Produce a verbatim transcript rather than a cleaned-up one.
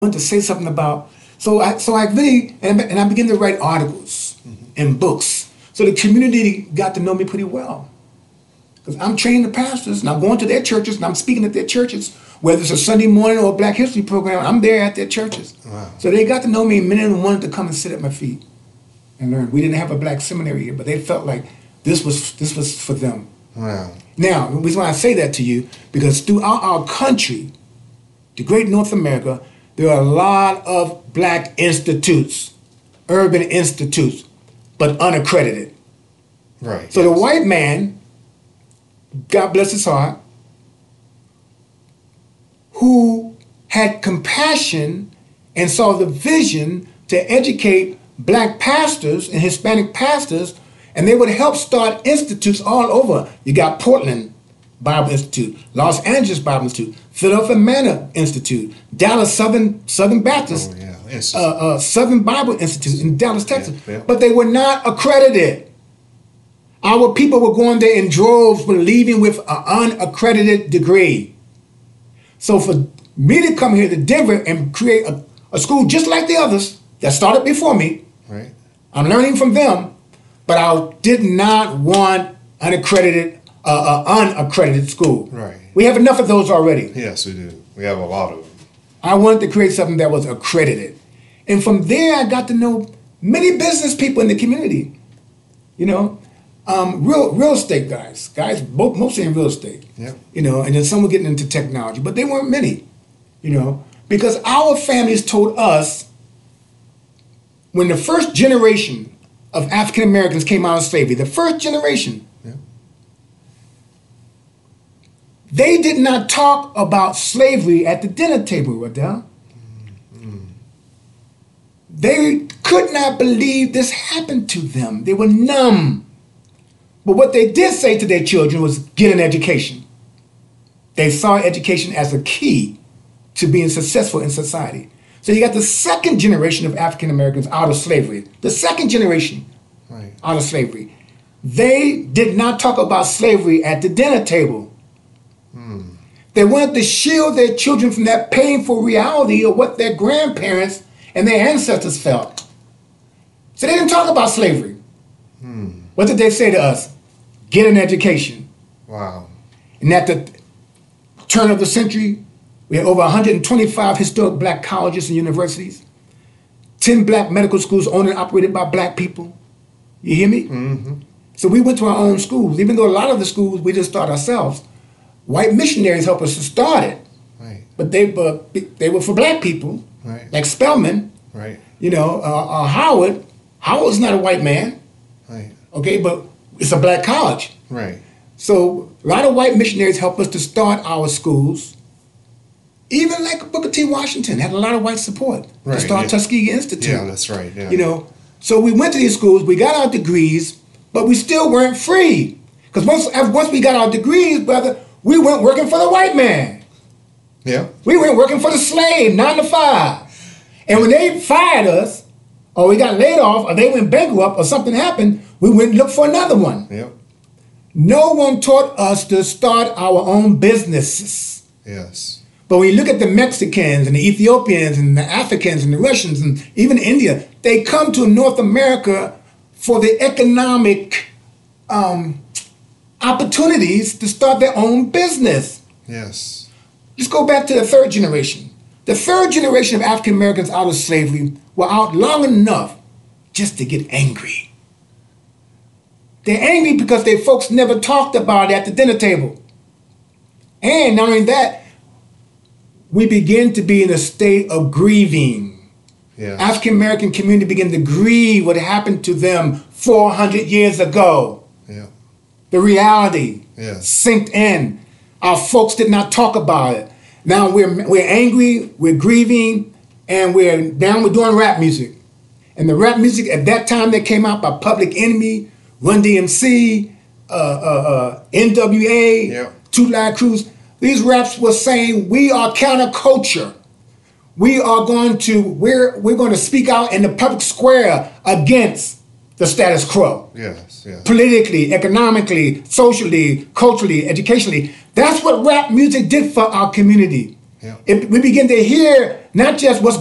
want to say something about, so I, so I really, and, and I began to write articles mm-hmm. and books. So the community got to know me pretty well. Because I'm training the pastors, and I'm going to their churches, and I'm speaking at their churches. Whether it's a Sunday morning or a Black History program, I'm there at their churches. Wow. So they got to know me, and many of them wanted to come and sit at my feet and learn. We didn't have a black seminary here, but they felt like this was this was for them. Wow. Now, the reason why I say that to you, because throughout our country, the great North America, there are a lot of black institutes, urban institutes, but unaccredited. Right. So yes. the white man, God bless his heart, who had compassion and saw the vision to educate black pastors and Hispanic pastors, and they would help start institutes all over. You got Portland Bible Institute, Los Angeles Bible Institute, Philadelphia Manor Institute, Dallas Southern Southern Baptist, oh, yeah. uh, uh, Southern Bible Institute in Dallas, Texas. Yeah, yeah. But they were not accredited. Our people were going there in droves, were leaving with an unaccredited degree. So for me to come here to Denver and create a, a school just like the others that started before me, right. I'm learning from them, but I did not want unaccredited, uh, uh, unaccredited school. Right. We have enough of those already. Yes, we do. We have a lot of them. I wanted to create something that was accredited. And from there, I got to know many business people in the community. You know, um, real real estate guys, guys, both, mostly in real estate. Yeah. You know, and then some were getting into technology, but they weren't many. You know, because our families told us when the first generation of African Americans came out of slavery, the first generation, yeah. they did not talk about slavery at the dinner table, Waddell. Mm-hmm. They could not believe this happened to them. They were numb. But what they did say to their children was get an education. They saw education as a key to being successful in society. So you got the second generation of African Americans out of slavery. The second generation right. out of slavery. They did not talk about slavery at the dinner table. Hmm. They wanted to shield their children from that painful reality of what their grandparents and their ancestors felt. So they didn't talk about slavery. Hmm. What did they say to us? Get an education. Wow. And at the turn of the century, we had over one hundred twenty-five historic black colleges and universities, ten black medical schools owned and operated by black people. You hear me? Mm-hmm. So we went to our own schools, even though a lot of the schools we didn't start ourselves. White missionaries helped us to start it. Right. But they, but they were for black people, right. like Spelman, right. you know, uh, uh, Howard. Howard's not a white man, right. okay, but it's a black college. Right. So a lot of white missionaries helped us to start our schools. Even like Booker T. Washington had a lot of white support right, to start yeah. Tuskegee Institute. Yeah, that's right. Yeah. You know, so we went to these schools, we got our degrees, but we still weren't free. Because once, once we got our degrees, brother, we weren't working for the white man. Yeah. We weren't working for the slave, nine to five. And when they fired us, or we got laid off, or they went bankrupt, or something happened, we went and looked for another one. Yeah. No one taught us to start our own businesses. Yes. But when you look at the Mexicans and the Ethiopians and the Africans and the Russians and even India, they come to North America for the economic um, opportunities to start their own business. Yes. Let's go back to the third generation. The third generation of African Americans out of slavery were out long enough just to get angry. They're angry because their folks never talked about it at the dinner table. And not only that, we begin to be in a state of grieving. Yes. African American community begin to grieve what happened to them four hundred years ago. Yeah. The reality yes. sinked in. Our folks did not talk about it. Now we're we're angry, we're grieving, and we're now we're doing rap music. And the rap music at that time that came out by Public Enemy, Run D M C, uh, uh, uh, N W A, yeah. Two Live Crews. These raps were saying we are counterculture. We are going to we're we're going to speak out in the public square against the status quo. Yes, yes. Politically, economically, socially, culturally, educationally. That's what rap music did for our community. Yeah. If we begin to hear not just what's